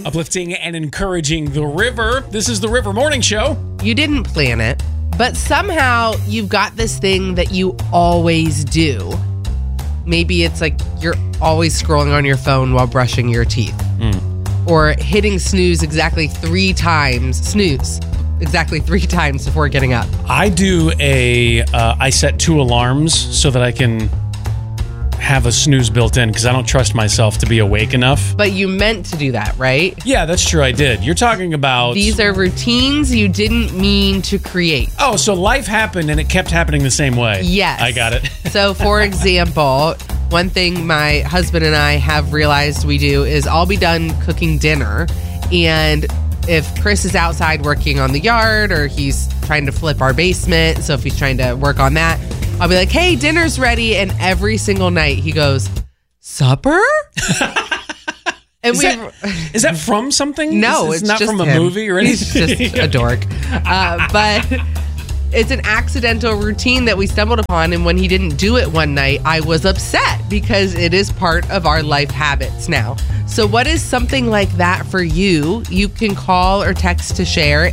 Uplifting and encouraging the river. This is the River Morning Show. You didn't plan it, but somehow you've got this thing that you always do. Maybe it's like you're always scrolling on your phone while brushing your teeth. Or hitting snooze exactly 3 times before getting up. I do I set 2 alarms so that I can have a snooze built in because I don't trust myself to be awake enough. But you meant to do that, right? Yeah, that's true. I did. You're talking about... These are routines you didn't mean to create. Oh, so life happened and it kept happening the same way. Yes. I got it. So, for example, one thing my husband and I have realized we do is I'll be done cooking dinner, and if Chris is outside working on the yard or he's trying to flip our basement, so if he's trying to work on that, I'll be like, hey, dinner's ready. And every single night he goes, supper? And is that from something? No, it's not just from a him. movie or anything. He's just a dork. But it's an accidental routine that we stumbled upon. And when he didn't do it one night, I was upset because it is part of our life habits now. So what is something like that for you? You can call or text to share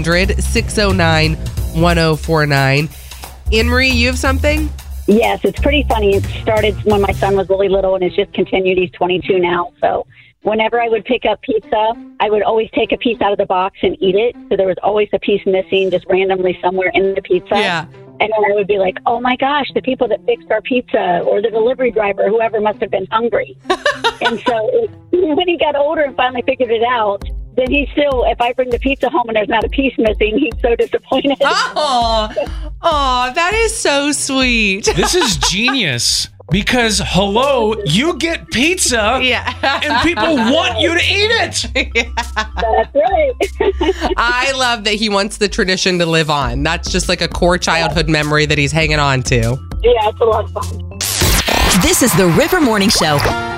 800-609-1049. Anne-Marie, you have something? Yes, it's pretty funny. It started when my son was really little, and it's just continued. He's 22 now. So whenever I would pick up pizza, I would always take a piece out of the box and eat it. So there was always a piece missing just randomly somewhere in the pizza. Yeah. And then I would be like, oh, my gosh, the people that fixed our pizza or the delivery driver, whoever must have been hungry. And so when he got older and finally figured it out, then he still, if I bring the pizza home and there's not a piece missing, he's so disappointed. Oh, that is so sweet. This is genius because, hello, you get pizza and people want you to eat it. That's right. I love that he wants the tradition to live on. That's just like a core childhood memory that he's hanging on to. Yeah, it's a lot of fun. This is the River Morning Show.